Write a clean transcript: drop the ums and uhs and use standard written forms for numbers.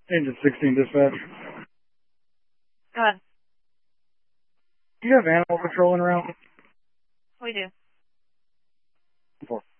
Engine 16 dispatch. Go ahead. Do you have animal patrolling around? We do. Four.